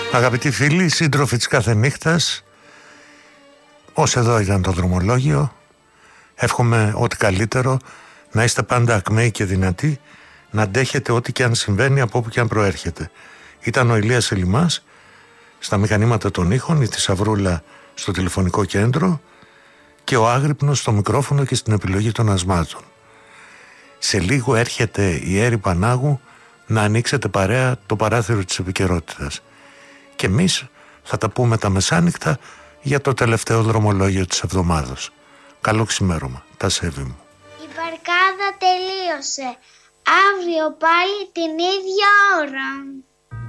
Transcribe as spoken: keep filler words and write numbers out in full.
Αγαπητοί φίλοι, σύντροφοι της κάθε νύχτας, ως εδώ ήταν το δρομολόγιο. Εύχομαι ό,τι καλύτερο, να είστε πάντα ακμαίοι και δυνατοί, να αντέχετε ό,τι και αν συμβαίνει από όπου και αν προέρχεται. Ήταν ο Ηλίας Ελιμάς στα μηχανήματα των ήχων, η Θησαυρούλα στο τηλεφωνικό κέντρο και ο Άγρυπνος στο μικρόφωνο και στην επιλογή των ασμάτων. Σε λίγο έρχεται η Έρη Πανάγου να ανοίξετε παρέα το παράθυρο της επικαιρότητας. Και εμείς θα τα πούμε τα μεσάνυχτα για το τελευταίο δρομολόγιο της εβδομάδας. Καλό ξημέρωμα, τα σέβη μου. Η βαρκάδα τελείωσε. Αύριο πάλι την ίδια ώρα.